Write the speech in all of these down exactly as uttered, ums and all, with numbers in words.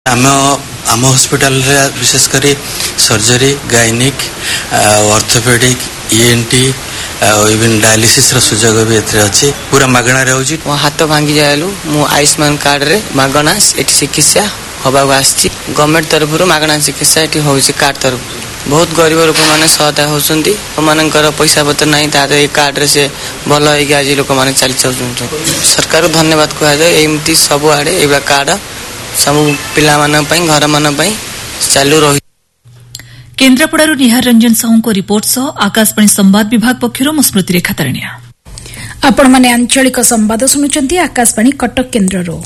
आम आम हॉस्पिटल रे विशेषकर surgery gynaec orthopaedic ENT even dialysis रो सुजोग भी एथरे अछि पूरा मागणा रे होछि। मो हाथ भांगी जायलु मो आयुष्मान कार्ड रे मागणा एठी चिकित्सा होबा आछि। गवर्नमेंट तरफ रो मागणा चिकित्सा एठी होछि कार्ड तरफ। बहुत गरीब लोक माने सहायता होछंती ओमानकर पैसा पत्र नाही तारे ए कार्ड रे से भलो होई आज लोक माने चली चलछंती। सरकार को धन्यवाद कहै जाय एमती सब आडे एबा कार्ड सब पिला माने पई घर माने पई चालू रही। केन्द्रापड़ारू निहार रंजन साहू को रिपोर्ट सह आकाशवाणी संवाद विभाग पक्षरु स्मृति रेखा तारणिया। आपण माने आंचलिक संवाद सुनुचंती आकाशवाणी कटक केन्द्ररो।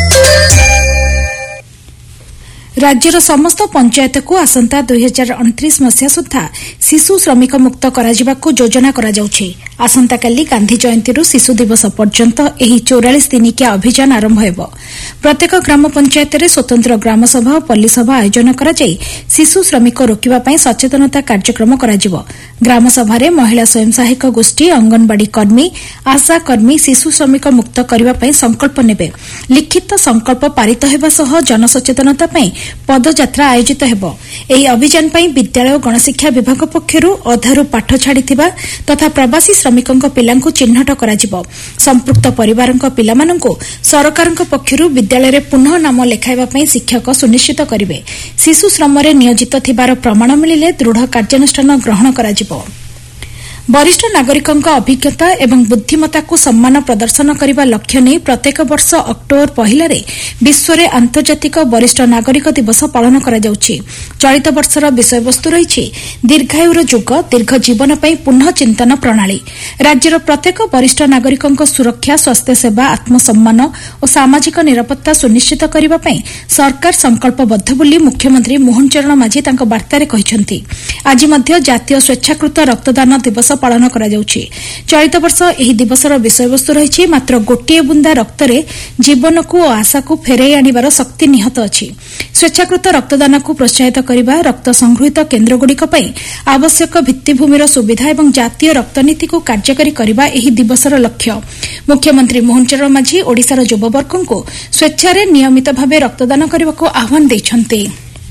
राज्यर समस्त पंचायत को आसंता दुई हजार अणतीस मसीहा सुधा शिशु श्रमिक मुक्त कराजिबाकू योजना करा जाउछि। आसंता काली गांधी जयंती शिशु दिवस पर्यंत एही चौरालीस दिनिकिया अभियान आरंभ हेबो। प्रत्येक ग्राम पंचायत रे स्वतंत्र ग्राम सभा और पल्ली सभा आयोजन करा जाई शिशु श्रमिक रोकिबा पई सचेतनता कार्यक्रम कराजिबो। ग्राम सभा रे महिला स्वयं सहायक गोष्ठी अंगनवाड़ी कर्मी आशा कर्मी शिशु श्रमिक मुक्त करिबा पई संकल्प नेबे। लिखित संकल्प पारित हेबा सह जनसचेतनता पई पदयात्रा आयोजित हेबो। एही अभियान पई विद्यालय और गणशिक्षा विभाग पक्षरु अधारु पाठ छाड़िथिबा तथा प्रवासी श्रमिकंक पिलांकु चिन्हट कराजिबो। संपृक्त परिवारंक पिलामानंकु सरकारंक पक्षरु विद्यालय रे पुनः नाम लेखाइबा पई शिक्षक सुनिश्चित करिवे। शिशु श्रम रे नियोजित थिबार प्रमाण मिलिले दृढ़ कार्यानुष्ठान ग्रहण कराजिबो। वरिष्ठ नागरिकंक अभिज्ञता एवं बुद्धिमत्ता को सम्मान प्रदर्शन करने लक्ष्य नहीं प्रत्येक वर्ष अक्टोबर पहला विश्व में आंतर्जातिक वरिष्ठ नागरिक दिवस पालन करा जाउछि। चलित वर्षर विषयवस्तु रही दीर्घायुर जुग दीर्घ जीवन पर पुनः चिंतन प्रणाली। राज्यर प्रत्येक वरिष्ठ नागरिकंक सुरक्षा स्वास्थ्य सेवा आत्मसम्मान और सामाजिक निरापत्ता सुनिश्चित करने सरकार संकल्पबद्ध बोली मुख्यमंत्री मोहन चरण माझी तांको वार्तारे कहिसेंति। आज मध्य जातीय स्वेच्छाकृत रक्तदान दिवस पालन करा जाउछि। चलित वर्ष एही दिवसर विषयवस्तु रही मात्र गोटिए बुंदा रक्तरे जीवन को और आशा को फेराई आनिबार शक्ति निहत अछि। स्वेच्छाकृत रक्तदान को प्रोत्साहित करिबा रक्त संग्रहित केन्द्रगुड़िक पई आवश्यक भित्तिभूमिर सुविधा एवं जातीय रक्तनीति को कार्यकारी करिबा एही दिवसर लक्ष्य। मुख्यमंत्री मोहन चरण माझी ओडिशार युववर्गको स्वेच्छारे नियमित भावे रक्तदान करबाको आह्वान दैछन्ति।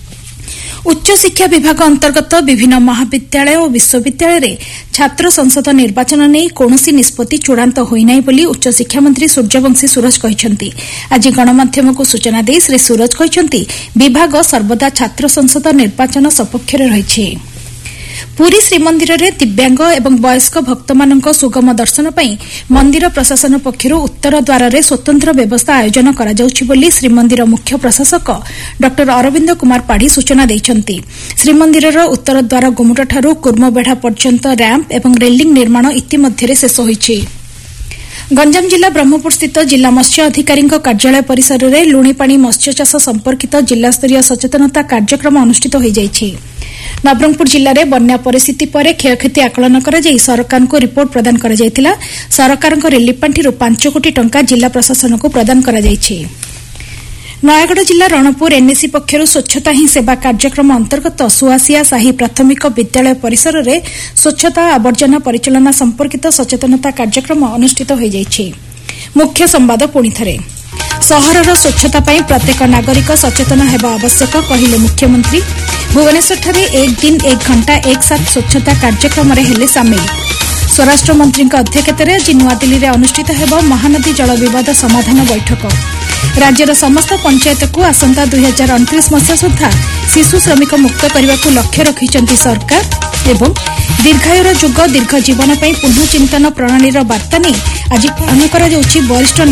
उच्च शिक्षा विभाग अंतर्गत विभिन्न महाविद्यालय और विश्वविद्यालय रे छात्र संसद निर्वाचन नहीं कौनसी निष्पत्ति चूड़ांत होइनाई बोली उच्च शिक्षा मंत्री सूर्यवंशी सूरज कहिसेंति। आज गणमाध्यम को सूचना दे श्री सूरज कहिसेंति विभाग सर्वदा छात्र संसद निर्वाचन सपक्ष रे रहिछि। पुरी श्रीमंदिर रे दिव्यांग एवं वयस्क भक्त मानक सुगम दर्शन पई मंदिर प्रशासन पक्षरु उत्तर द्वार रे स्वतंत्र व्यवस्था आयोजन करा जाउछि बोली श्रीमंदिर मुख्य प्रशासक डॉक्टर अरविंद कुमार पाढ़ी सूचना दैछन्ति। श्रीमंदिरर उत्तर द्वार गुमुट ठारू कुर्मबेढ़ा पर्यंत रैंप एवं रेलिंग निर्माण इतिमध्ये शेष होइछि। गंजाम जिला ब्रह्मपुर स्थित जिला मत्स्य अधिकारी कार्यालय परिसर में लुणीपाणी मत्स्य चाष संपर्कित जिलास्तरीय सचेतनता कार्यक्रम अनुष्ठित हो जाइछि। नवरंगपुर जिले में बन्या परिस्थिति पर क्षयक्षति आकलन कर सरकार को रिपोर्ट प्रदान कर सरकार रिलीफ पांठि पांच कोटी टंका जिला प्रशासन को प्रदान कर नयागढ़ जिला रणपुर एनएसी पक्षर स्वच्छता ही सेवा कार्यक्रम अंतर्गत सुआसिया साही प्राथमिक विद्यालय परिसर में स्वच्छता आवर्जना परिचालना संपर्कित सचेतनता कार्यक्रम अनुष्ठित हो जाइछि। मुख्य संवाद पुणी थे सहरर स्वच्छता पई प्रत्येक नागरिक सचेतन हेबा आवश्यक कहिले मुख्यमंत्री। भुवनेश्वर एक दिन एक घंटा एक साथ स्वच्छता कार्यक्रम हेले सामिल। स्वराष्ट्र मंत्री अध्यक्षतार आज नुआदिल्ली में अनुष्ठित हेब महानदी जल विवाद समाधान बैठक। राज्यर समस्त पंचायत को आसंता दुई हजार अणतीस मसीहा सुधा शिशु श्रमिक मुक्त करने को लक्ष्य रखिछन्ति सरकार एवं दीर्घायुर जुग दीर्घ जीवन पर पुनः चिंतन प्रणाली बार्ता नहीं आज पालन करा जाउछि। वरिष्ठ